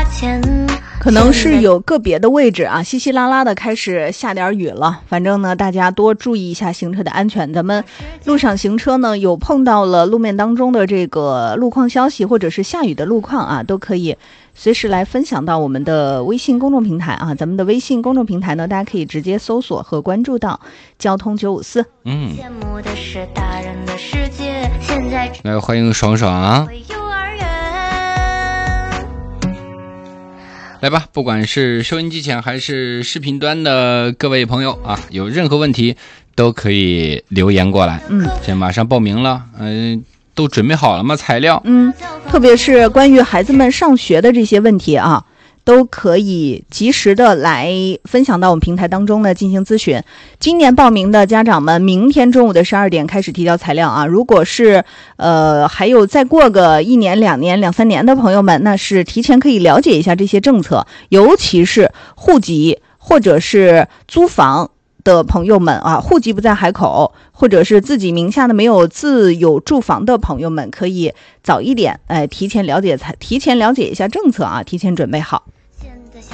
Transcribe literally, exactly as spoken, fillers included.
钱。 可能是有个别的位置啊，稀稀拉拉的开始下点雨了。反正呢，大家多注意一下行车的安全。咱们路上行车呢，有碰到了路面当中的这个路况消息，或者是下雨的路况啊，都可以随时来分享到我们的微信公众平台啊。咱们的微信公众平台呢，大家可以直接搜索和关注到交通九五四。 嗯，羡慕的是大人的世界，现在来欢迎爽爽啊！来吧，不管是收音机前还是视频端的各位朋友啊，有任何问题都可以留言过来。 嗯， 现在马上报名了，嗯、呃，都准备好了吗？材料？ 嗯，特别是关于孩子们上学的这些问题啊，都可以及时的来分享到我们平台当中呢进行咨询。今年报名的家长们，明天中午的十二点开始提交材料啊。如果是呃还有再过个一年、两年、两三年的朋友们，那是提前可以了解一下这些政策，尤其是户籍或者是租房的朋友们啊，户籍不在海口，或者是自己名下的没有自有住房的朋友们，可以早一点，哎，提前了解才提前了解一下政策啊，提前准备好。